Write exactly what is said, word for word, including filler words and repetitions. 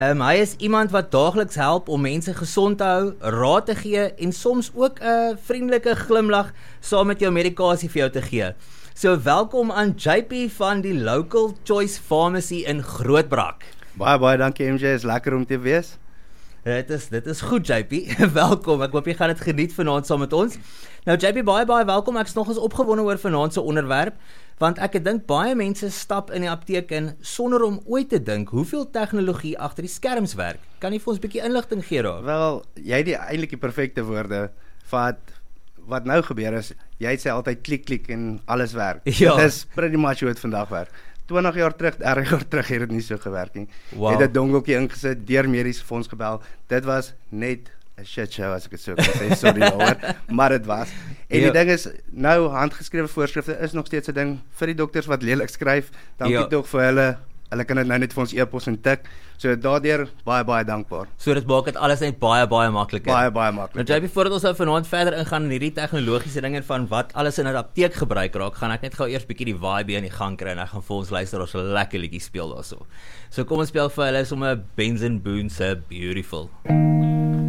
Um, hy is iemand wat daagliks help om mense gesond te hou, raad te gee en soms ook 'n uh, vriendelike glimlag saam met jou medikasie vir jou te gee. So welkom aan J P van die Local Choice Pharmacy in Grootbrak. Baie baie dankie M J, is lekker om te wees. Dit is dit is goed J P. Welkom. Ek hoop jy gaan dit geniet vanaand saam met ons. Nou J P, baie baie welkom. Ek is nog eens opgewonde oor vanaand se onderwerp, want ek dink baie mense stap in die apteek in sonder om ooit te dink hoeveel tegnologie agter die skerms werk. Kan jy vir ons 'n bietjie inligting gee daar? Wel, jy het die eintlik die perfekte woorde. Wat wat nou gebeur is, jy sê altyd klik klik en alles werk. Ja. Dit is pretty much hoe dit vandag werk. twintig jaar terug, dertig jaar terug het dit nie so gewerk nie. Wow. Het 'n dongeltjie ingesit, deur mediese fonds gebel. Dit was net 'n shit show as ek dit so kan sê. Sorry daaroor, maar dit was. En Ja. die ding is, nou handgeskrewe voorskrifte is nog steeds 'n ding vir die dokters wat lelik skryf. Dankie Ja. tog vir hulle. Hulle kan dit nou net vir ons e-pos en tik. So daardeur baie baie dankbaar. So dit maak dit alles net baie baie makliker. Baie baie Nou maklik. J P, voordat ons nou vanaand verder ingaan in hierdie tegnologiese dinge van wat alles in 'n apteek gebruik raak, gaan ek net gou eers bietjie die vibe in die gang kry en ek gaan vir ons luisteraars 'n lekker liedjie speel daarso. So kom ons speel vir hulle sommer Benz and Boone se Beautiful.